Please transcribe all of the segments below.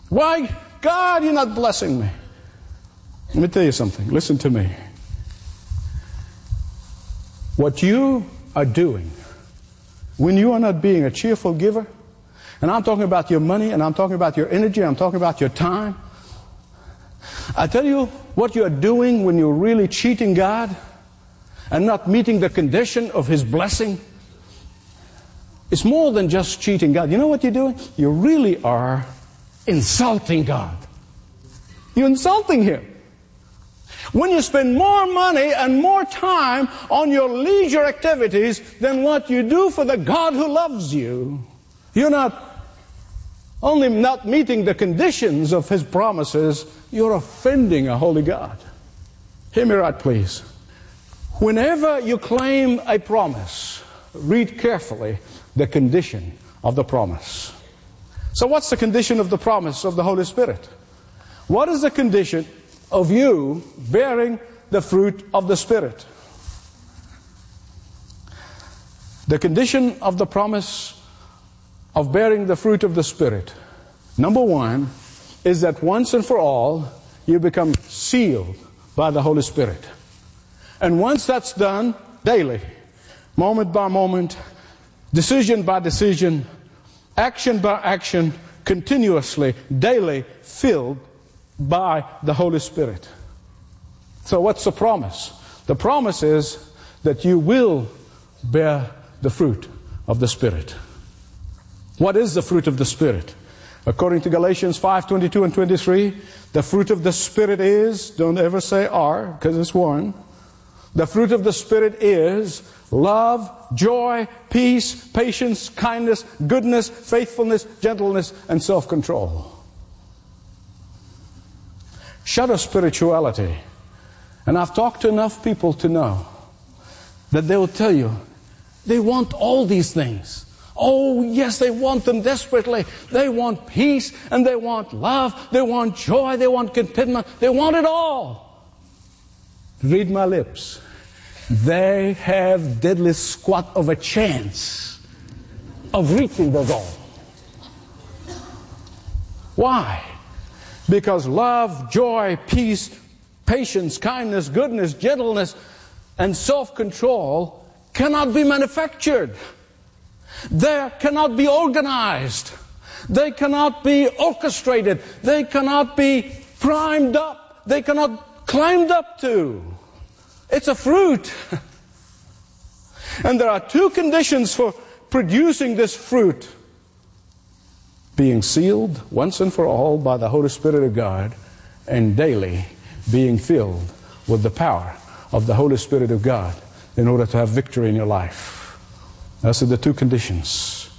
Why, God, you're not blessing me? Let me tell you something. Listen to me. What you are doing when you are not being a cheerful giver, and I'm talking about your money, and I'm talking about your energy, I'm talking about your time. I tell you, what you are doing when you're really cheating God and not meeting the condition of His blessing, it's more than just cheating God. You know what you're doing? You really are insulting God. You're insulting Him. When you spend more money and more time on your leisure activities than what you do for the God who loves you, you're not only not meeting the conditions of His promises, you're offending a holy God. Hear me right, please. Whenever you claim a promise, read carefully the condition of the promise. So what's the condition of the promise of the Holy Spirit? What is the condition of you bearing the fruit of the Spirit? The condition of the promise of bearing the fruit of the Spirit, number one, is that once and for all, you become sealed by the Holy Spirit. And once that's done, daily, moment by moment, decision by decision, action by action, continuously, daily, filled by the Holy Spirit. So what's the promise? The promise is that you will bear the fruit of the Spirit. What is the fruit of the Spirit? According to Galatians 5:22 and 23, the fruit of the Spirit is, don't ever say are, because it's one. The fruit of the Spirit is love, joy, peace, patience, kindness, goodness, faithfulness, gentleness, and self-control. Shadow spirituality. And I've talked to enough people to know that they will tell you they want all these things. Oh, yes, they want them desperately. They want peace, and they want love, they want joy, they want contentment, they want it all. Read my lips. They have deadly squat of a chance of reaching the goal. Why? Because love, joy, peace, patience, kindness, goodness, gentleness, and self-control cannot be manufactured. They cannot be organized. They cannot be orchestrated. They cannot be primed up. They cannot climbed up to. It's a fruit. And there are two conditions for producing this fruit: being sealed once and for all by the Holy Spirit of God, and daily being filled with the power of the Holy Spirit of God in order to have victory in your life. Those are the two conditions.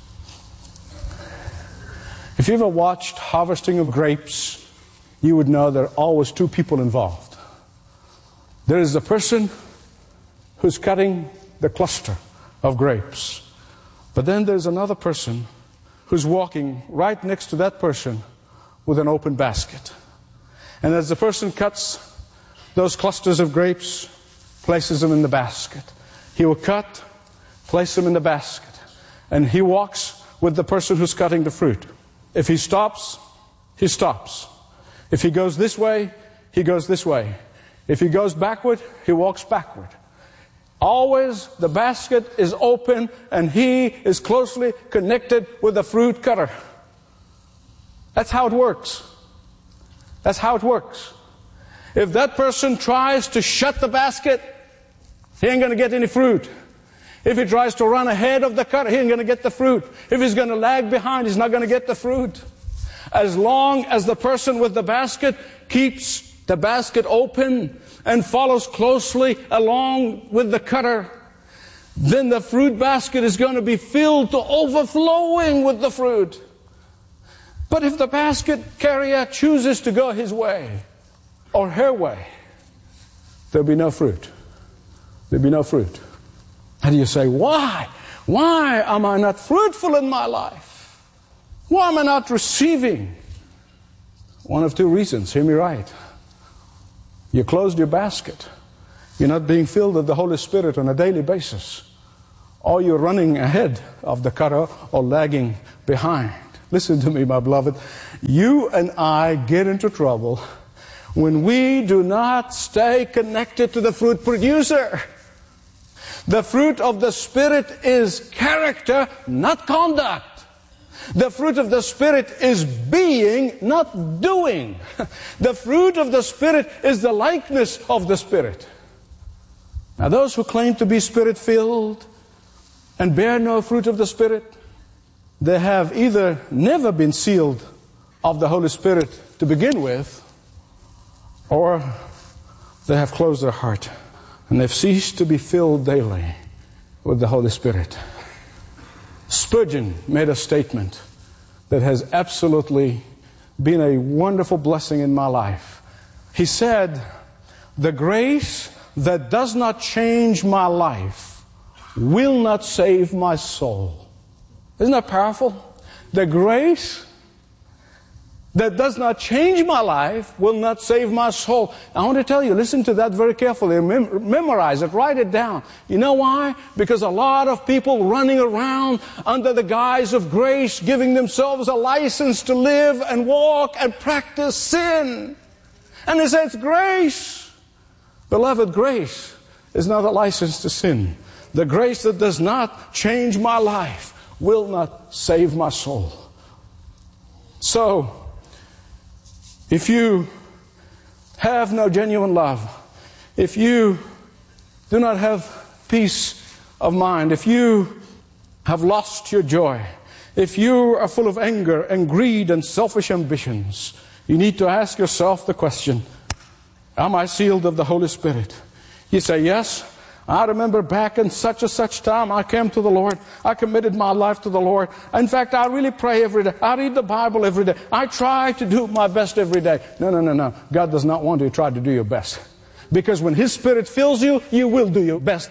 If you ever watched harvesting of grapes, you would know there are always two people involved. There is the person who's cutting the cluster of grapes. But then there's another person who's walking right next to that person with an open basket. And as the person cuts those clusters of grapes, places them in the basket, he will cut, place them in the basket, and he walks with the person who's cutting the fruit. If he stops, he stops. If he goes this way, he goes this way. If he goes backward, he walks backward. Always the basket is open and he is closely connected with the fruit cutter. That's how it works. That's how it works. If that person tries to shut the basket, he ain't going to get any fruit. If he tries to run ahead of the cutter, he ain't going to get the fruit. If he's going to lag behind, he's not going to get the fruit. As long as the person with the basket keeps the basket open and follows closely along with the cutter, then the fruit basket is going to be filled to overflowing with the fruit. But if the basket carrier chooses to go his way or her way, there'll be no fruit. There'll be no fruit. And you say, why? Why am I not fruitful in my life? Why am I not receiving? One of two reasons. Hear me right. You closed your basket. You're not being filled with the Holy Spirit on a daily basis. Or you're running ahead of the cutter or lagging behind. Listen to me, my beloved. You and I get into trouble when we do not stay connected to the fruit producer. The fruit of the Spirit is character, not conduct. The fruit of the Spirit is being, not doing. The fruit of the Spirit is the likeness of the Spirit. Now, those who claim to be Spirit-filled and bear no fruit of the Spirit, they have either never been sealed of the Holy Spirit to begin with, or they have closed their heart and they've ceased to be filled daily with the Holy Spirit. Spurgeon made a statement that has absolutely been a wonderful blessing in my life. He said, "The grace that does not change my life will not save my soul." Isn't that powerful? The grace that does not change my life will not save my soul. I want to tell you, listen to that very carefully. Memorize it. Write it down. You know why? Because a lot of people running around under the guise of grace, giving themselves a license to live and walk and practice sin. And they say it's grace. Beloved, grace is not a license to sin. The grace that does not change my life will not save my soul. So, if you have no genuine love, if you do not have peace of mind, if you have lost your joy, if you are full of anger and greed and selfish ambitions, you need to ask yourself the question, am I sealed of the Holy Spirit? You say, yes. I remember back in such and such time I came to the Lord. I committed my life to the Lord. In fact, I really pray every day. I read the Bible every day. I try to do my best every day. No. God does not want you to try to do your best. Because when His Spirit fills you, you will do your best.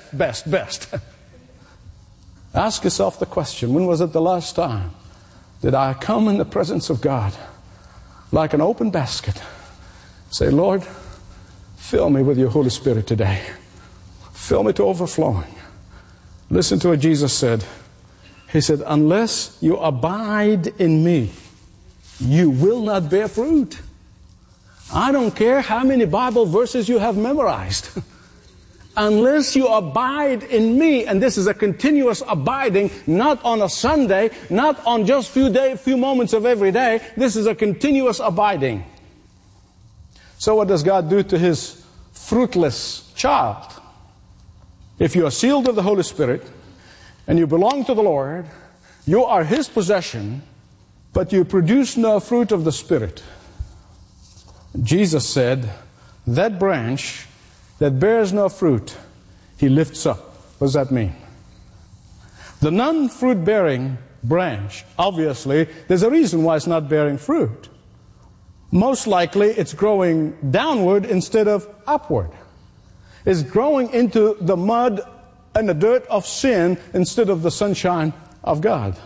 Ask yourself the question, when was it the last time that I come in the presence of God like an open basket? Say, Lord, fill me with your Holy Spirit today. Fill me to overflowing. Listen to what Jesus said. He said, unless you abide in me, you will not bear fruit. I don't care how many Bible verses you have memorized. Unless you abide in me, and this is a continuous abiding, not on a Sunday, not on just few moments of every day. This is a continuous abiding. So what does God do to His fruitless child? If you are sealed of the Holy Spirit and you belong to the Lord, you are His possession, but you produce no fruit of the Spirit. Jesus said, that branch that bears no fruit, He lifts up. What does that mean? The non-fruit bearing branch, obviously, there's a reason why it's not bearing fruit. Most likely it's growing downward instead of upward. Is growing into the mud and the dirt of sin instead of the sunshine of God.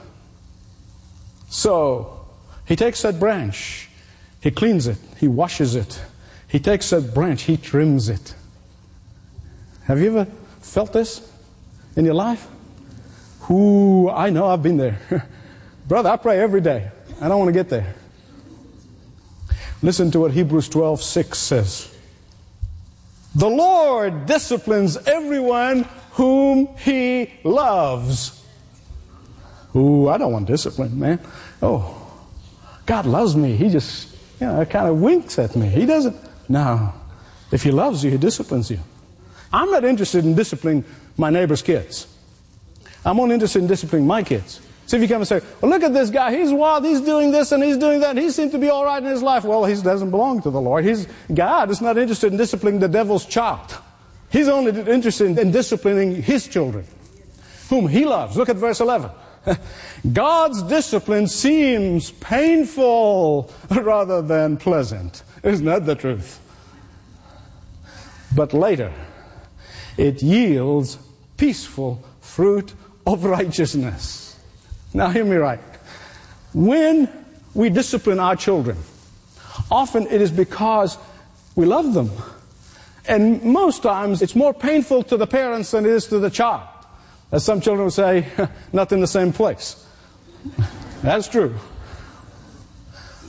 So, He takes that branch, He cleans it, He washes it. He takes that branch, He trims it. Have you ever felt this in your life? Ooh, I know, I've been there. Brother, I pray every day. I don't want to get there. Listen to what Hebrews 12:6 says. The Lord disciplines everyone whom He loves. Ooh, I don't want discipline, man. Oh, God loves me. He just, kind of winks at me. He doesn't. No. If He loves you, He disciplines you. I'm not interested in disciplining my neighbor's kids. I'm only interested in disciplining my kids. So if you come and say, well, look at this guy, he's wild, he's doing this and he's doing that, and he seems to be all right in his life. Well, he doesn't belong to the Lord. God is not interested in disciplining the devil's child. He's only interested in disciplining His children, whom He loves. Look at verse 11. God's discipline seems painful rather than pleasant. Isn't that the truth? But later, it yields peaceful fruit of righteousness. Now hear me right. When we discipline our children, often it is because we love them. And most times it's more painful to the parents than it is to the child. As some children will say, not in the same place. That's true.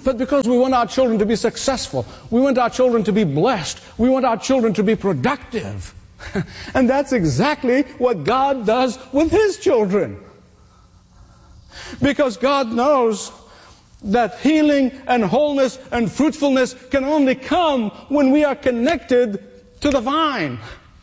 but because we want our children to be successful. We want our children to be blessed. We want our children to be productive. And that's exactly what God does with His children. Because God knows that healing and wholeness and fruitfulness can only come when we are connected to the vine.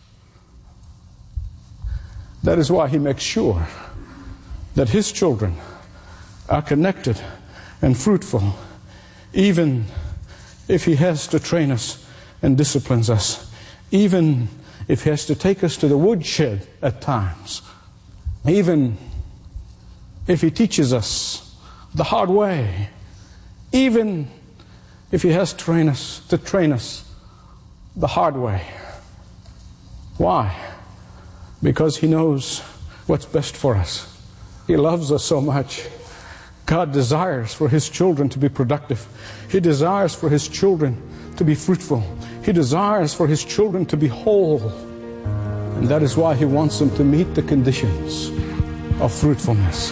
That is why He makes sure that His children are connected and fruitful, even if He has to train us and disciplines us, even if He has to take us to the woodshed at times, even if He teaches us the hard way, even if He has to train us the hard way. Why? Because He knows what's best for us. He loves us so much. God desires for His children to be productive. He desires for His children to be fruitful. He desires for His children to be whole. And that is why He wants them to meet the conditions of fruitfulness.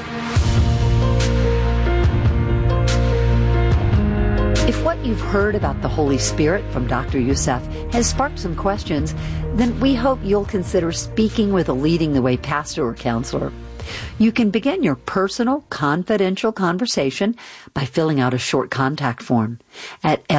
If what you've heard about the Holy Spirit from Dr. Youssef has sparked some questions, then we hope you'll consider speaking with a Leading the Way pastor or counselor. You can begin your personal, confidential conversation by filling out a short contact form at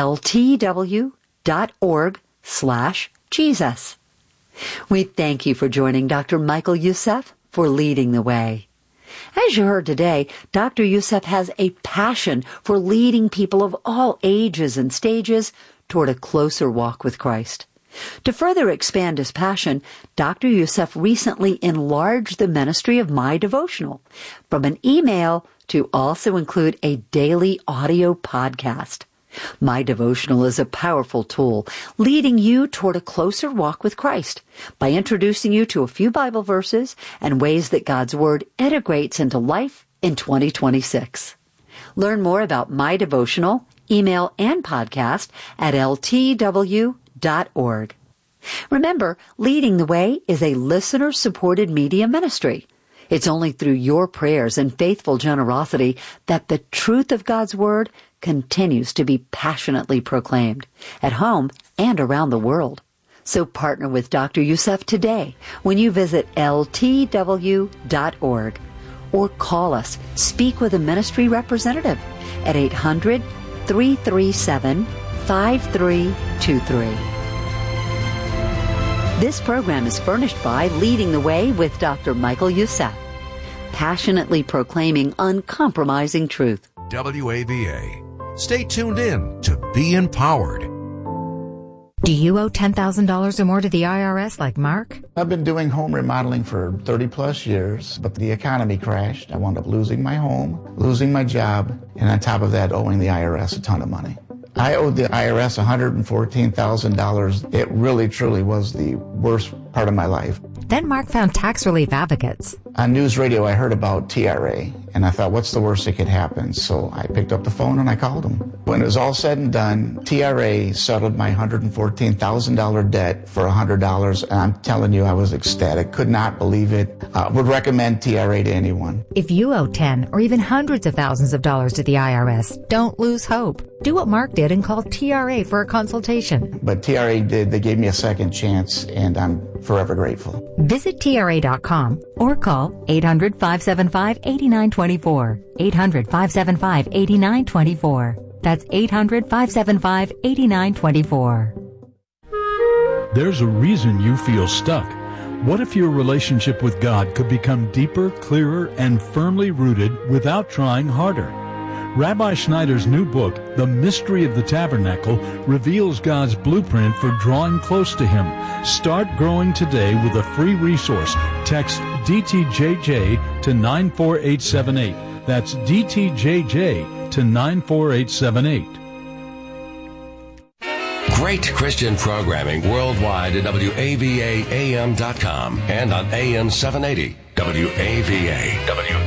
ltw.org/Jesus. We thank you for joining Dr. Michael Youssef for Leading the Way. As you heard today, Dr. Youssef has a passion for leading people of all ages and stages toward a closer walk with Christ. To further expand his passion, Dr. Youssef recently enlarged the ministry of My Devotional from an email to also include a daily audio podcast. My Devotional is a powerful tool leading you toward a closer walk with Christ by introducing you to a few Bible verses and ways that God's Word integrates into life in 2026. Learn more about My Devotional, email, and podcast at ltw.org. Remember, Leading the Way is a listener-supported media ministry. It's only through your prayers and faithful generosity that the truth of God's Word continues to be passionately proclaimed at home and around the world. So partner with Dr. Youssef today when you visit ltw.org or call us, speak with a ministry representative at 800-337-5323. This program is furnished by Leading the Way with Dr. Michael Youssef, passionately proclaiming uncompromising truth. WAVA. Stay tuned in to be empowered. Do you owe $10,000 or more to the IRS like Mark? I've been doing home remodeling for 30 plus years, but the economy crashed. I wound up losing my home, losing my job, and on top of that, owing the IRS a ton of money. I owed the IRS $114,000. It really, truly was the worst part of my life. Then Mark found Tax Relief Advocates. On news radio, I heard about TRA, and I thought, what's the worst that could happen? So I picked up the phone and I called them. When it was all said and done, TRA settled my $114,000 debt for $100, and I'm telling you, I was ecstatic. Could not believe it. Would recommend TRA to anyone. If you owe 10 or even hundreds of thousands of dollars to the IRS, don't lose hope. Do what Mark did and call TRA for a consultation. But TRA did. They gave me a second chance, and I'm forever grateful. Visit TRA.com or call 800-575-8924. 800-575-8924. That's 800-575-8924. There's a reason you feel stuck. What if your relationship with God could become deeper, clearer, and firmly rooted without trying harder? Rabbi Schneider's new book, The Mystery of the Tabernacle, reveals God's blueprint for drawing close to Him. Start growing today with a free resource. Text DTJJ to 94878. That's DTJJ to 94878. Great Christian programming worldwide at WAVAAM.com and on AM 780. WAVA.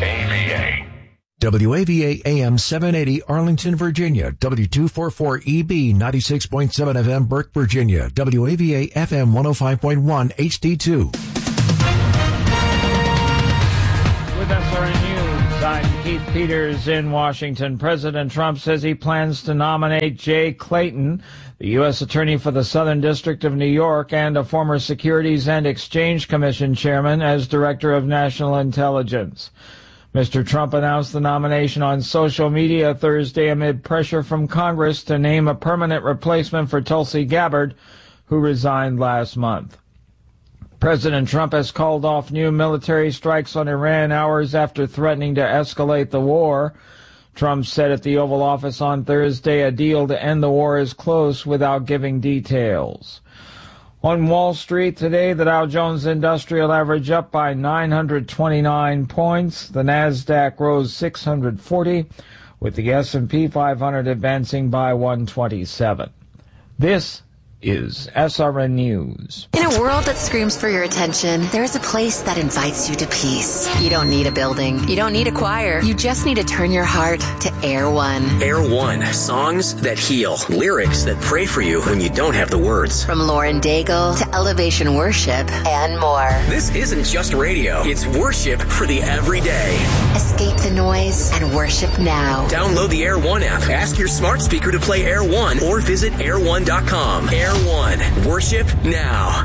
WAVA AM 780 Arlington, Virginia. W244EB 96.7 FM Burke, Virginia. WAVA FM 105.1 HD2. With SRN News, I'm Keith Peters in Washington. President Trump says he plans to nominate Jay Clayton, the U.S. Attorney for the Southern District of New York and a former Securities and Exchange Commission chairman, as Director of National Intelligence. Mr. Trump announced the nomination on social media Thursday amid pressure from Congress to name a permanent replacement for Tulsi Gabbard, who resigned last month. President Trump has called off new military strikes on Iran hours after threatening to escalate the war. Trump said at the Oval Office on Thursday a deal to end the war is close without giving details. On Wall Street today, the Dow Jones Industrial Average up by 929 points. The Nasdaq rose 640, with the S&P 500 advancing by 127. This is SRN News. In a world that screams for your attention, there's a place that invites you to peace. You don't need a building. You don't need a choir. You just need to turn your heart to Air One. Air One. Songs that heal. Lyrics that pray for you when you don't have the words. From Lauren Daigle to Elevation Worship and more. This isn't just radio. It's worship for the everyday. Escape the noise and worship now. Download the Air One app. Ask your smart speaker to play Air One or visit air1.com. Air One. Worship now.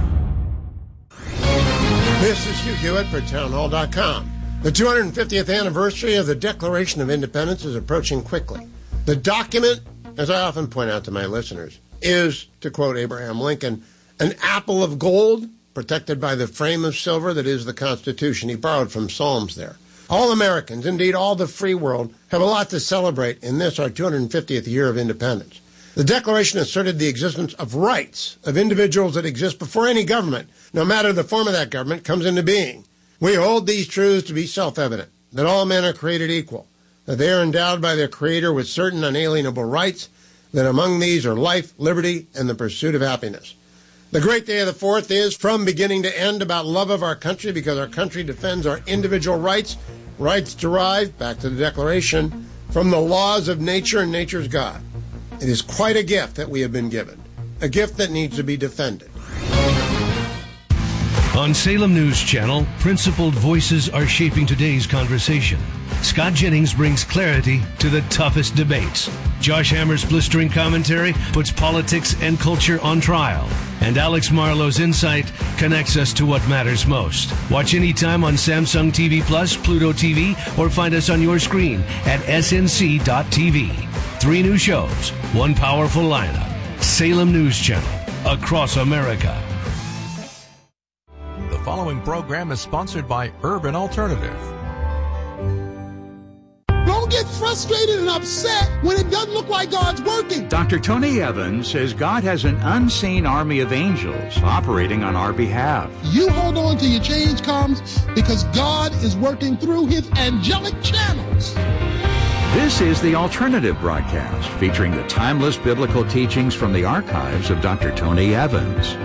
This is Hugh Hewitt for townhall.com. The 250th anniversary of the Declaration of Independence is approaching quickly. The document, as I often point out to my listeners, is, to quote Abraham Lincoln, an apple of gold protected by the frame of silver that is the Constitution. He borrowed from Psalms there. All Americans, indeed all the free world, have a lot to celebrate in this, our 250th year of independence. The Declaration asserted the existence of rights of individuals that exist before any government, no matter the form of that government, comes into being. We hold these truths to be self-evident, that all men are created equal, that they are endowed by their Creator with certain unalienable rights, that among these are life, liberty, and the pursuit of happiness. The great day of the 4th is, from beginning to end, about love of our country, because our country defends our individual rights, rights derived, back to the Declaration, from the laws of nature and nature's God. It is quite a gift that we have been given, a gift that needs to be defended. On Salem News Channel, principled voices are shaping today's conversation. Scott Jennings brings clarity to the toughest debates. Josh Hammer's blistering commentary puts politics and culture on trial. And Alex Marlowe's insight connects us to what matters most. Watch anytime on Samsung TV Plus, Pluto TV, or find us on your screen at snc.tv. 3 new shows, 1 powerful lineup. Salem News Channel, across America. The following program is sponsored by Urban Alternative. Don't get frustrated and upset when it doesn't look like God's working. Dr. Tony Evans says God has an unseen army of angels operating on our behalf. You hold on till your change comes, because God is working through his angelic channels. This is the Alternative broadcast, featuring the timeless biblical teachings from the archives of Dr. Tony Evans.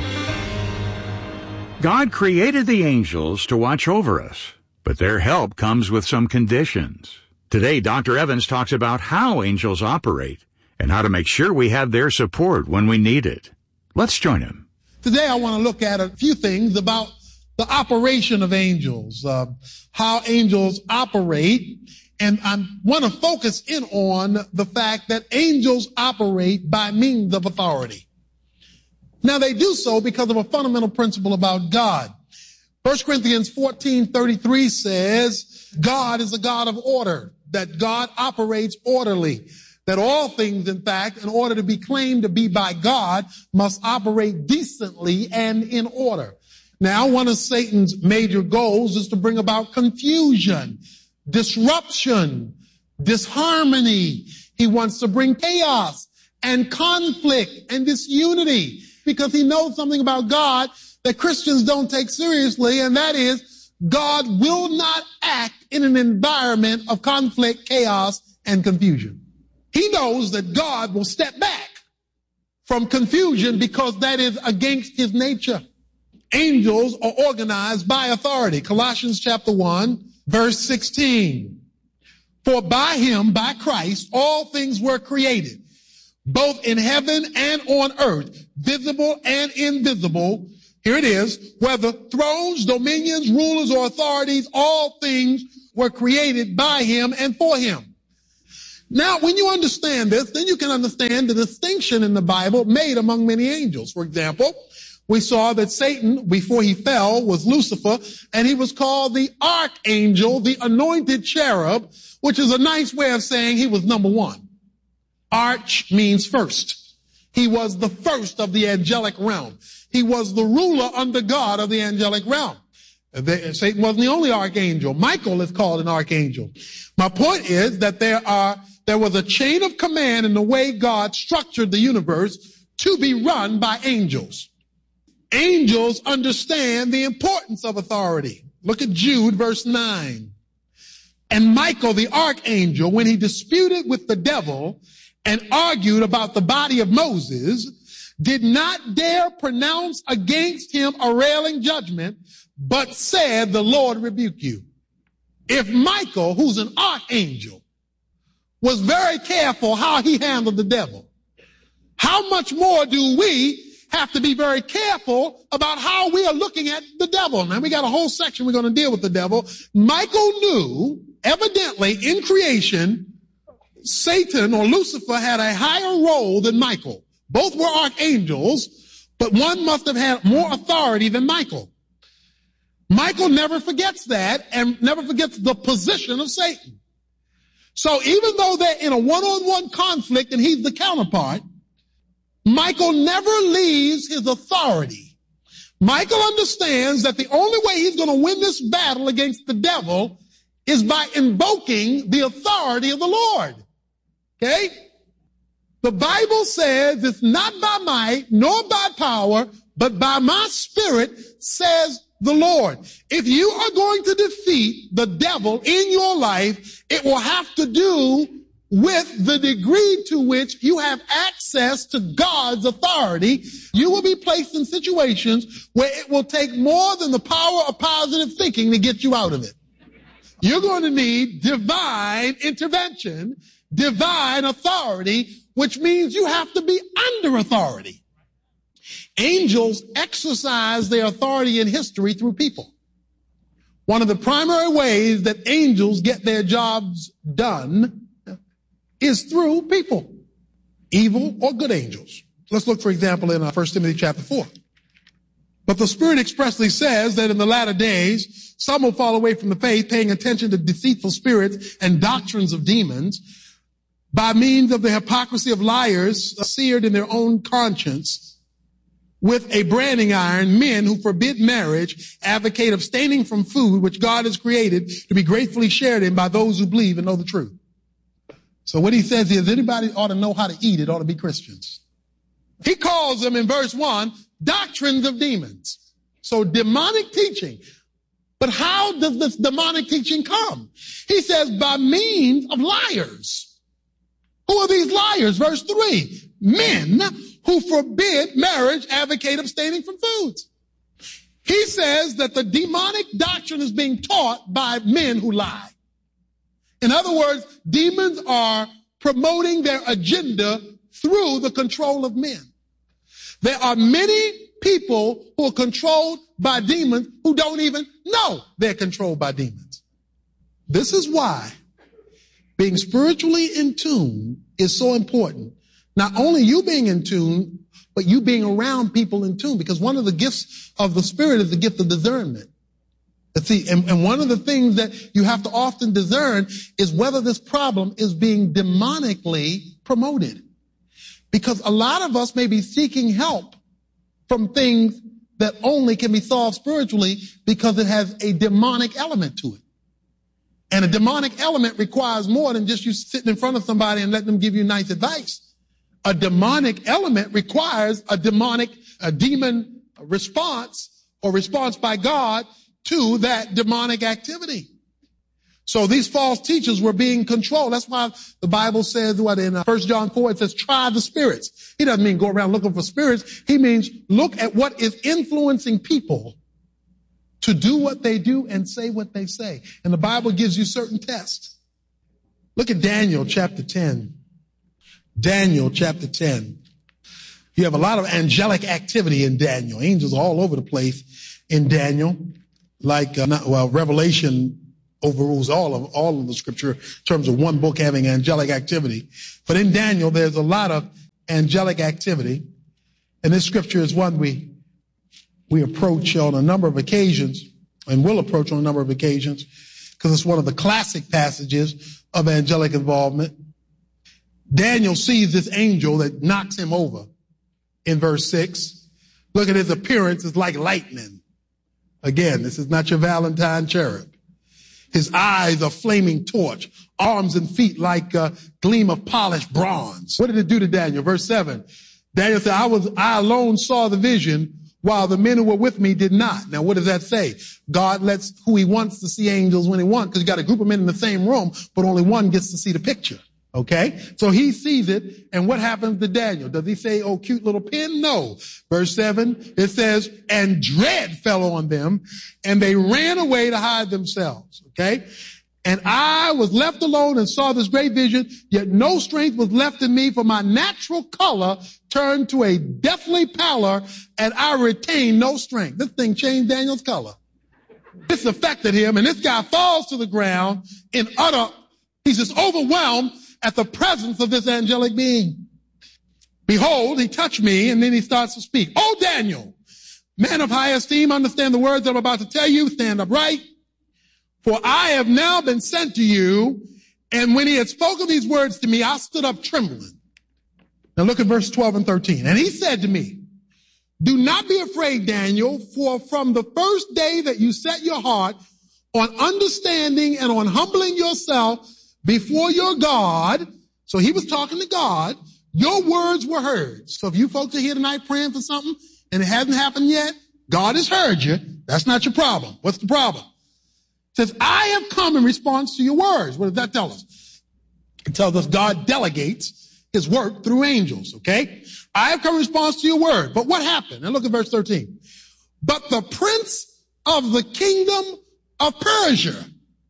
God created the angels to watch over us, but their help comes with some conditions. Today, Dr. Evans talks about how angels operate and how to make sure we have their support when we need it. Let's join him. Today, I want to look at a few things about the operation of angels, how angels operate. And I want to focus in on the fact that angels operate by means of authority. Now, they do so because of a fundamental principle about God. 1 Corinthians 14:33 says, God is a God of order, that God operates orderly, that all things, in fact, in order to be claimed to be by God, must operate decently and in order. Now, one of Satan's major goals is to bring about confusion, disruption, disharmony. He wants to bring chaos and conflict and disunity, because he knows something about God that Christians don't take seriously, and that is God will not act in an environment of conflict, chaos, and confusion. He knows that God will step back from confusion because that is against his nature. Angels are organized by authority. Colossians chapter 1, verse 16. For by him, by Christ, all things were created, both in heaven and on earth, visible and invisible, Here it is, whether thrones, dominions, rulers, or authorities, all things were created by him and for him. Now, when you understand this, then you can understand the distinction in the Bible made among many angels. For example, we saw that Satan, before he fell, was Lucifer, and he was called the archangel, the anointed cherub, which is a nice way of saying he was number one. Arch means first. He was the first of the angelic realm. He was the ruler under God of the angelic realm. Satan wasn't the only archangel. Michael is called an archangel. My point is that there was a chain of command in the way God structured the universe to be run by angels. Angels understand the importance of authority. Look at Jude, verse 9. And Michael, the archangel, when he disputed with the devil and argued about the body of Moses, did not dare pronounce against him a railing judgment, but said, the Lord rebuke you. If Michael, who's an archangel, was very careful how he handled the devil, how much more do we have to be very careful about how we are looking at the devil? Now, we got a whole section we're going to deal with the devil. Michael knew, evidently, in creation, Satan or Lucifer had a higher role than Michael. Both were archangels, but one must have had more authority than Michael. Michael never forgets that and never forgets the position of Satan. So even though they're in a one-on-one conflict and he's the counterpart, Michael never leaves his authority. Michael understands that the only way he's going to win this battle against the devil is by invoking the authority of the Lord. Okay? The Bible says it's not by might nor by power, but by my spirit, says the Lord. If you are going to defeat the devil in your life, it will have to do with the degree to which you have access to God's authority. You will be placed in situations where it will take more than the power of positive thinking to get you out of it. You're going to need divine intervention, divine authority, which means you have to be under authority. Angels exercise their authority in history through people. One of the primary ways that angels get their jobs done is through people, evil or good angels. Let's look, for example, in 1 Timothy chapter 4. But the Spirit expressly says that in the latter days, some will fall away from the faith, paying attention to deceitful spirits and doctrines of demons, by means of the hypocrisy of liars, seared in their own conscience, with a branding iron, men who forbid marriage, advocate abstaining from food which God has created to be gratefully shared in by those who believe and know the truth. So what he says is anybody ought to know how to eat, it ought to be Christians. He calls them in verse 1, doctrines of demons. So demonic teaching. But how does this demonic teaching come? He says by means of liars. Who are these liars? Verse 3, men who forbid marriage, advocate abstaining from foods. He says that the demonic doctrine is being taught by men who lie. In other words, demons are promoting their agenda through the control of men. There are many people who are controlled by demons who don't even know they're controlled by demons. This is why being spiritually in tune is so important. Not only you being in tune, but you being around people in tune, because one of the gifts of the Spirit is the gift of discernment. See, and one of the things that you have to often discern is whether this problem is being demonically promoted. Because a lot of us may be seeking help from things that only can be solved spiritually because it has a demonic element to it. And a demonic element requires more than just you sitting in front of somebody and letting them give you nice advice. A demonic element requires a demon response or response by God to that demonic activity. So these false teachers were being controlled. That's why the Bible says what in 1 John 4, it says, try the spirits. He doesn't mean go around looking for spirits. He means look at what is influencing people to do what they do and say what they say. And the Bible gives you certain tests. Look at Daniel chapter 10. Daniel chapter 10. You have a lot of angelic activity in Daniel. Angels all over the place in Daniel. Revelation overrules all of the scripture in terms of one book having angelic activity. But in Daniel, there's a lot of angelic activity. And this scripture is one we approach on a number of occasions and will approach on a number of occasions because it's one of the classic passages of angelic involvement. Daniel sees this angel that knocks him over in verse 6. Look at his appearance. It's like lightning. Again, this is not your Valentine cherub. His eyes are flaming torch, arms and feet like a gleam of polished bronze. What did it do to Daniel? Verse 7. Daniel said, I alone saw the vision while the men who were with me did not. Now, what does that say? God lets who he wants to see angels when he wants, because you got a group of men in the same room, but only one gets to see the picture. Okay? So he sees it, and what happens to Daniel? Does he say, oh, cute little pin? No. Verse 7, it says, and dread fell on them, and they ran away to hide themselves. Okay? And I was left alone and saw this great vision, yet no strength was left in me, for my natural color turned to a deathly pallor, and I retained no strength. This thing changed Daniel's color. This affected him, and this guy falls to the ground he's just overwhelmed at the presence of this angelic being. Behold, he touched me, and then he starts to speak. Oh, Daniel, man of high esteem, understand the words that I'm about to tell you. Stand upright. For I have now been sent to you. And when he had spoken these words to me, I stood up trembling. Now look at verse 12 and 13. And he said to me, do not be afraid, Daniel, for from the first day that you set your heart on understanding and on humbling yourself before your God, so he was talking to God, your words were heard. So if you folks are here tonight praying for something and it hasn't happened yet, God has heard you. That's not your problem. What's the problem? It says, I have come in response to your words. What does that tell us? It tells us God delegates his work through angels, okay? I have come in response to your word. But what happened? And look at verse 13. But the prince of the kingdom of Persia.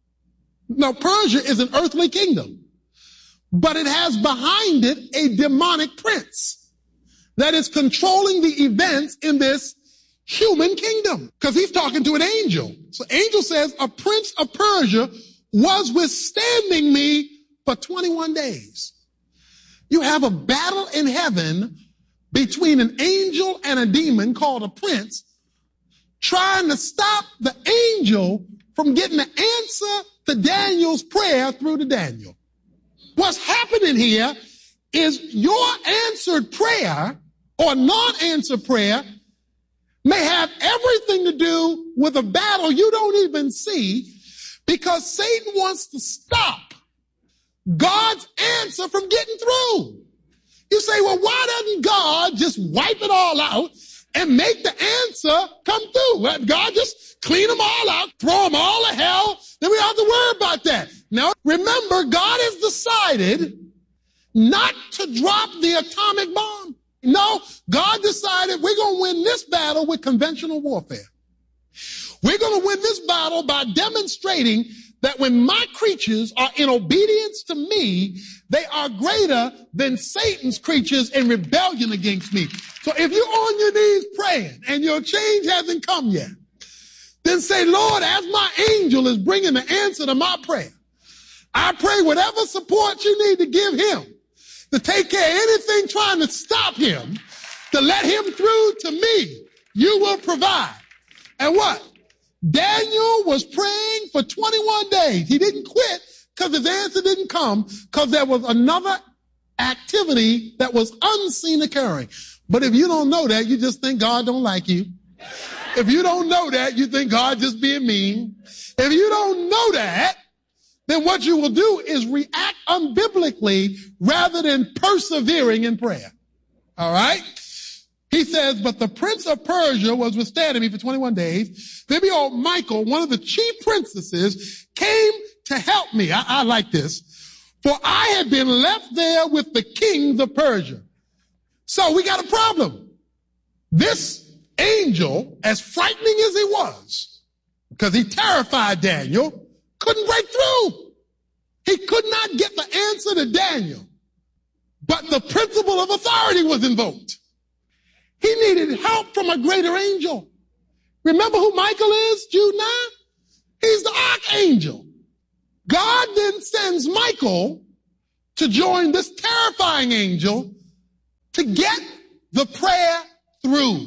Now, Persia is an earthly kingdom, but it has behind it a demonic prince that is controlling the events in this human kingdom, because he's talking to an angel. So angel says a prince of Persia was withstanding me for 21 days. You have a battle in heaven between an angel and a demon called a prince, trying to stop the angel from getting the answer to Daniel's prayer through to Daniel. What's happening here is your answered prayer or non-answered prayer may have everything to do with a battle you don't even see, because Satan wants to stop God's answer from getting through. You say, well, why doesn't God just wipe it all out and make the answer come through? Let God just clean them all out, throw them all to hell, then we don't have to worry about that. Now, remember, God has decided not to drop the atomic bomb. No, God decided we're going to win this battle with conventional warfare. We're going to win this battle by demonstrating that when my creatures are in obedience to me, they are greater than Satan's creatures in rebellion against me. So if you're on your knees praying and your change hasn't come yet, then say, Lord, as my angel is bringing the answer to my prayer, I pray whatever support you need to give him to take care of anything trying to stop him, to let him through to me, you will provide. And what? Daniel was praying for 21 days. He didn't quit because his answer didn't come, because there was another activity that was unseen occurring. But if you don't know that, you just think God don't like you. If you don't know that, you think God just being mean. If you don't know that, then what you will do is react unbiblically rather than persevering in prayer. All right? He says, but the prince of Persia was withstanding me for 21 days. Then behold, Michael, one of the chief princesses, came to help me. I like this. For I had been left there with the kings of Persia. So we got a problem. This angel, as frightening as he was, because he terrified Daniel, couldn't break through. He could not get the answer to Daniel. But the principle of authority was invoked. He needed help from a greater angel. Remember who Michael is, Jude 9? He's the archangel. God then sends Michael to join this terrifying angel to get the prayer through.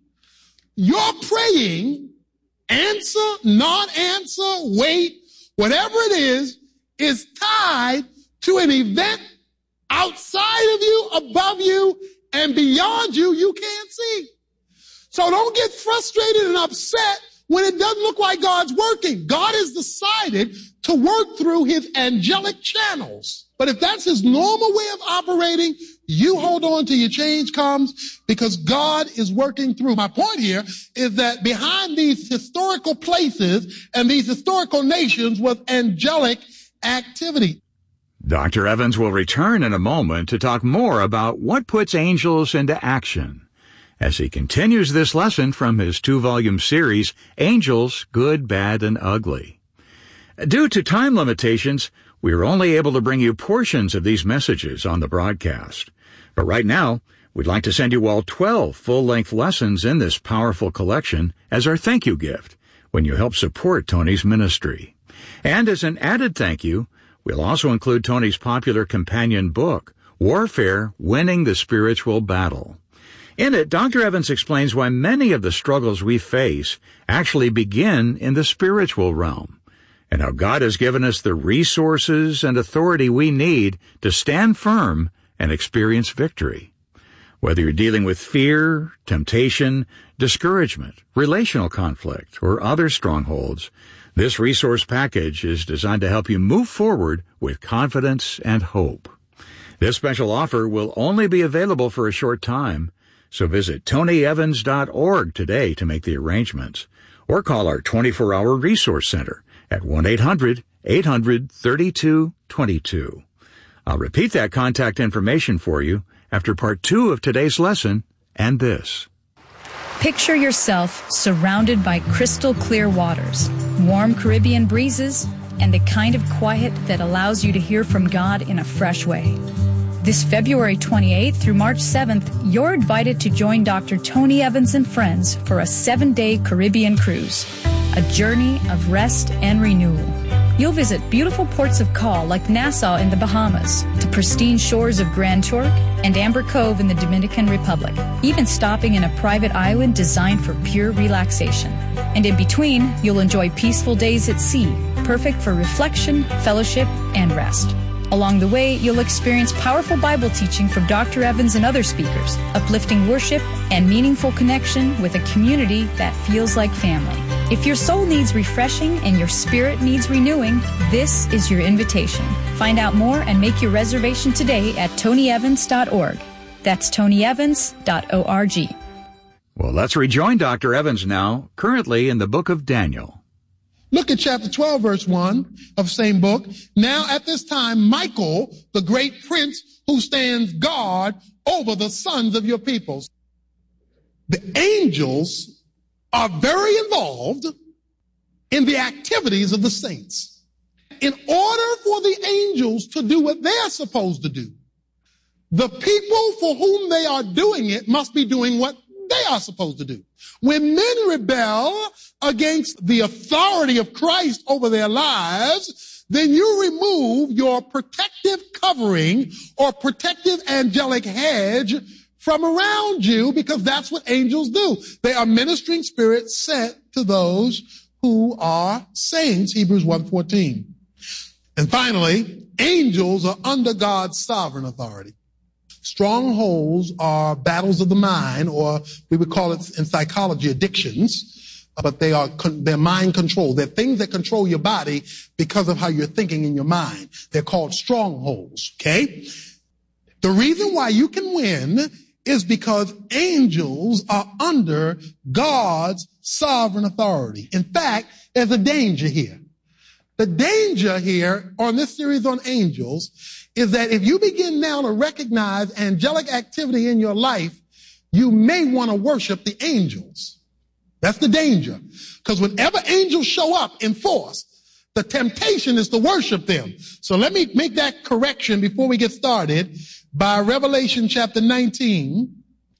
Your praying, answer, non-answer, wait, whatever it is tied to an event outside of you, above you, and beyond you, you can't see. So don't get frustrated and upset when it doesn't look like God's working. God has decided to work through his angelic channels. But if that's his normal way of operating, you hold on till your change comes because God is working through. My point here is that behind these historical places and these historical nations was angelic activity. Dr. Evans will return in a moment to talk more about what puts angels into action as he continues this lesson from his 2-volume series, Angels, Good, Bad, and Ugly. Due to time limitations, we are only able to bring you portions of these messages on the broadcast. But right now, we'd like to send you all 12 full-length lessons in this powerful collection as our thank you gift when you help support Tony's ministry. And as an added thank you, we'll also include Tony's popular companion book, Warfare, Winning the Spiritual Battle. In it, Dr. Evans explains why many of the struggles we face actually begin in the spiritual realm, and how God has given us the resources and authority we need to stand firm and experience victory. Whether you're dealing with fear, temptation, discouragement, relational conflict, or other strongholds, this resource package is designed to help you move forward with confidence and hope. This special offer will only be available for a short time, so visit tonyevans.org today to make the arrangements, or call our 24-hour resource center at 1-800-800-3222. I'll repeat that contact information for you after part 2 of today's lesson and this. Picture yourself surrounded by crystal clear waters, warm Caribbean breezes, and the kind of quiet that allows you to hear from God in a fresh way. This February 28th through March 7th, you're invited to join Dr. Tony Evans and friends for a 7-day Caribbean cruise, a journey of rest and renewal. You'll visit beautiful ports of call like Nassau in the Bahamas, to pristine shores of Grand Turk and Amber Cove in the Dominican Republic, even stopping in a private island designed for pure relaxation. And in between, you'll enjoy peaceful days at sea, perfect for reflection, fellowship, and rest. Along the way, you'll experience powerful Bible teaching from Dr. Evans and other speakers, uplifting worship, and meaningful connection with a community that feels like family. If your soul needs refreshing and your spirit needs renewing, this is your invitation. Find out more and make your reservation today at tonyevans.org. That's tonyevans.org. Well, let's rejoin Dr. Evans now, currently in the book of Daniel. Look at chapter 12, verse 1 of the same book. Now at this time, Michael, the great prince who stands guard over the sons of your peoples. The angels are very involved in the activities of the saints. In order for the angels to do what they're supposed to do, the people for whom they are doing it must be doing what they are supposed to do. When men rebel against the authority of Christ over their lives, then you remove your protective covering or protective angelic hedge from around you, because that's what angels do. They are ministering spirits sent to those who are saints, Hebrews 1:14. And finally, angels are under God's sovereign authority. Strongholds are battles of the mind, or we would call it in psychology addictions, but they're mind control. They're things that control your body because of how you're thinking in your mind. They're called strongholds, okay? The reason why you can win is because angels are under God's sovereign authority. In fact, there's a danger here. The danger here on this series on angels is that if you begin now to recognize angelic activity in your life, you may want to worship the angels. That's the danger. Because whenever angels show up in force, the temptation is to worship them. So let me make that correction before we get started by Revelation chapter 19.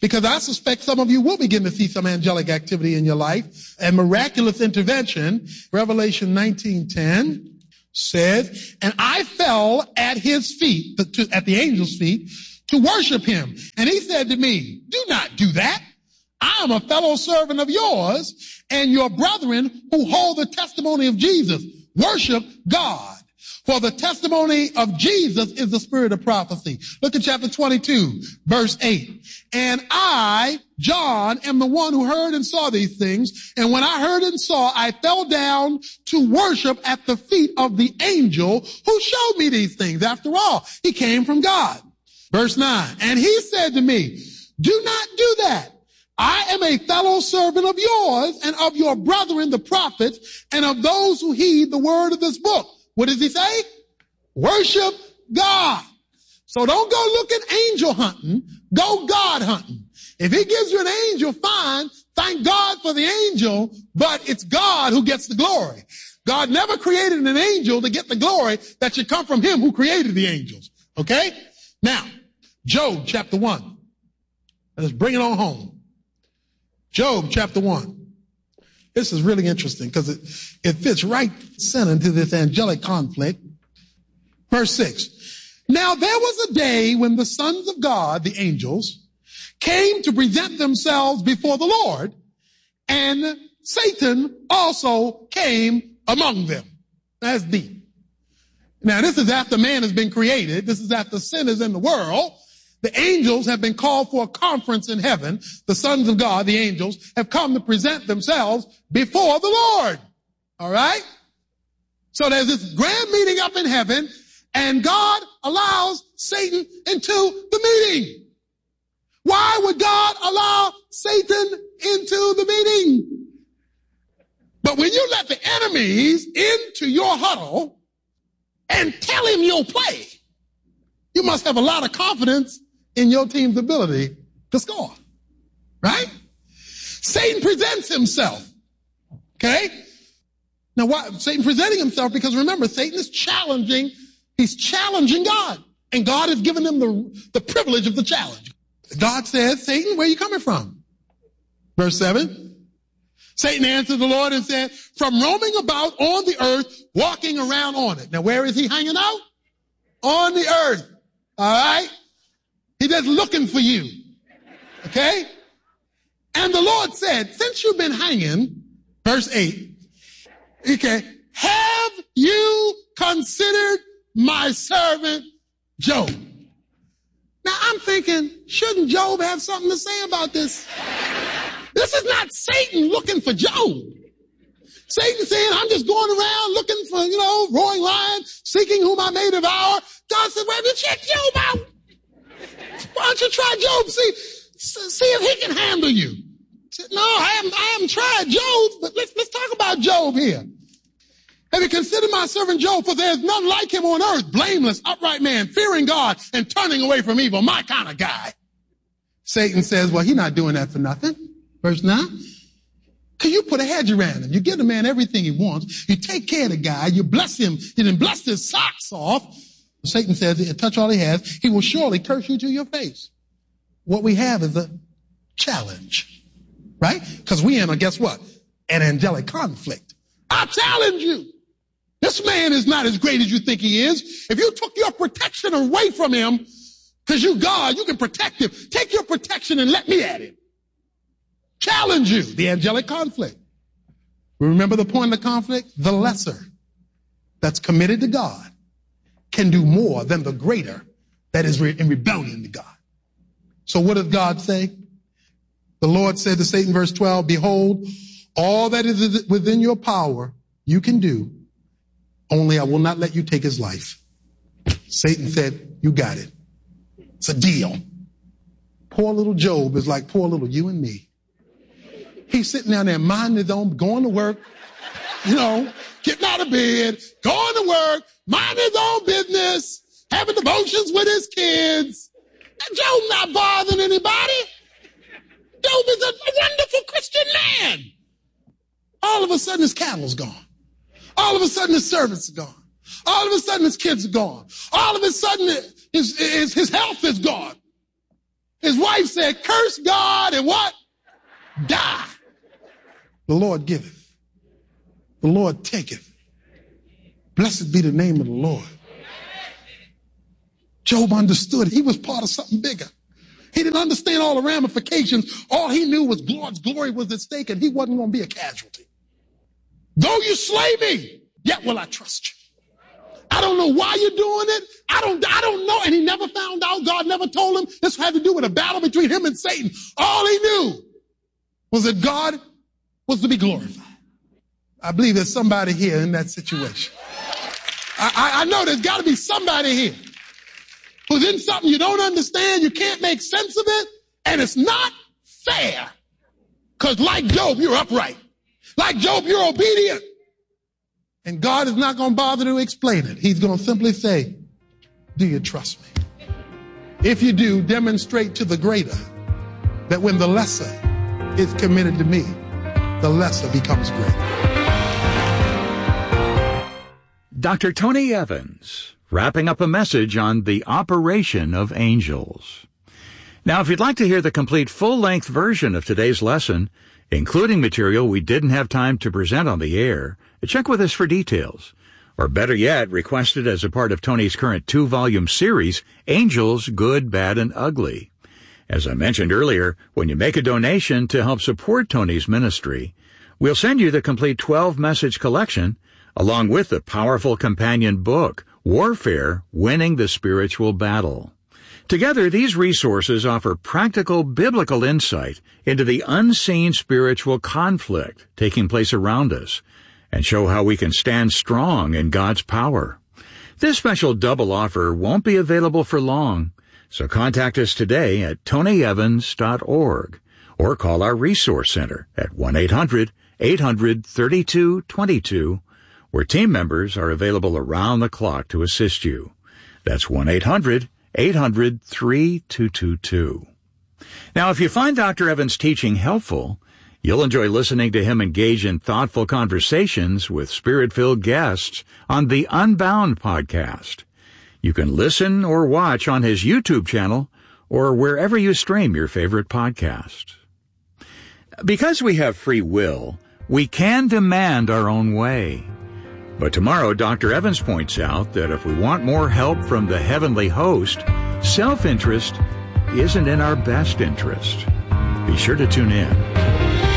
Because I suspect some of you will begin to see some angelic activity in your life and miraculous intervention. Revelation 19:10 says, and I fell at his feet, at the angel's feet, to worship him. And he said to me, do not do that. I am a fellow servant of yours and your brethren who hold the testimony of Jesus. Worship God. For the testimony of Jesus is the spirit of prophecy. Look at chapter 22, verse 8. And I, John, am the one who heard and saw these things. And when I heard and saw, I fell down to worship at the feet of the angel who showed me these things. After all, he came from God. Verse 9. And he said to me, do not do that. I am a fellow servant of yours and of your brethren, the prophets, and of those who heed the word of this book. What does he say? Worship God. So don't go looking angel hunting. Go God hunting. If he gives you an angel, fine. Thank God for the angel, but it's God who gets the glory. God never created an angel to get the glory. That should come from him who created the angels. Okay? Now, Job chapter 1. Let's bring it on home. Job chapter 1. This is really interesting because it fits right center into this angelic conflict. Verse 6. Now there was a day when the sons of God, the angels, came to present themselves before the Lord, and Satan also came among them. That's deep. Now this is after man has been created. This is after sin is in the world. The angels have been called for a conference in heaven. The sons of God, the angels, have come to present themselves before the Lord. All right? So there's this grand meeting up in heaven, and God allows Satan into the meeting. Why would God allow Satan into the meeting? But when you let the enemies into your huddle and tell him you'll play, you must have a lot of confidence in your team's ability to score. Right? Satan presents himself. Okay? Now why Satan presenting himself? Because remember, Satan is challenging, he's challenging God. And God has given him the privilege of the challenge. God says, Satan, where are you coming from? Verse 7. Satan answered the Lord and said, from roaming about on the earth, walking around on it. Now where is he hanging out? On the earth. All right? He's just looking for you. Okay? And the Lord said, since you've been hanging, verse 8, okay, have you considered my servant Job? Now I'm thinking, shouldn't Job have something to say about this? This is not Satan looking for Job. Satan saying, I'm just going around looking for, roaring lion, seeking whom I may devour. God said, well, have you checked Job out? Why don't you try Job? See if he can handle you. I said, no, I haven't tried Job, but let's talk about Job here. Have you considered my servant Job? For there is none like him on earth, blameless, upright man, fearing God and turning away from evil, my kind of guy. Satan says, well, he's not doing that for nothing. Verse 9. Because you put a hedge around him. You give the man everything he wants. You take care of the guy. You bless him. You then bless his socks off. Satan says, he'll touch all he has. He will surely curse you to your face. What we have is a challenge, right? Because we in guess what? An angelic conflict. I challenge you. This man is not as great as you think he is. If you took your protection away from him, because you God, you can protect him. Take your protection and let me at him. Challenge you. The angelic conflict. Remember the point of the conflict? The lesser that's committed to God can do more than the greater that is in rebellion to God. So what does God say? The Lord said to Satan, verse 12, behold, all that is within your power you can do, only I will not let you take his life. Satan said, you got it. It's a deal. Poor little Job is like poor little you and me. He's sitting down there minding his own, going to work, getting out of bed, going to work, minding his own business, having devotions with his kids. And Job not bothering anybody. Job is a wonderful Christian man. All of a sudden his cattle's gone. All of a sudden his servants are gone. All of a sudden his kids are gone. All of a sudden his health is gone. His wife wife said, curse God and what? Die. The Lord giveth. The Lord taketh. Blessed be the name of the Lord. Job understood. He was part of something bigger. He didn't understand all the ramifications. All he knew was God's glory was at stake, and he wasn't going to be a casualty. Though you slay me, yet will I trust you. I don't know why you're doing it. I don't know. And he never found out. God never told him. This had to do with a battle between him and Satan. All he knew was that God was to be glorified. I believe there's somebody here in that situation. I know there's got to be somebody here who's in something you don't understand, you can't make sense of it, and it's not fair. Because like Job, you're upright. Like Job, you're obedient. And God is not going to bother to explain it. He's going to simply say, do you trust me? If you do, demonstrate to the greater that when the lesser is committed to me, the lesser becomes great. Dr. Tony Evans, wrapping up a message on the operation of angels. Now, if you'd like to hear the complete full-length version of today's lesson, including material we didn't have time to present on the air, check with us for details. Or better yet, request it as a part of Tony's current 2-volume series, Angels, Good, Bad, and Ugly. As I mentioned earlier, when you make a donation to help support Tony's ministry, we'll send you the complete 12-message collection, along with the powerful companion book, Warfare, Winning the Spiritual Battle. Together, these resources offer practical biblical insight into the unseen spiritual conflict taking place around us and show how we can stand strong in God's power. This special double offer won't be available for long, so contact us today at tonyevans.org or call our Resource Center at 1-800-800-3222, where team members are available around the clock to assist you. That's 1-800-800-3222. Now, if you find Dr. Evans' teaching helpful, you'll enjoy listening to him engage in thoughtful conversations with Spirit-filled guests on the Unbound podcast. You can listen or watch on his YouTube channel or wherever you stream your favorite podcast. Because we have free will, we can demand our own way. But tomorrow, Dr. Evans points out that if we want more help from the heavenly host, self-interest isn't in our best interest. Be sure to tune in.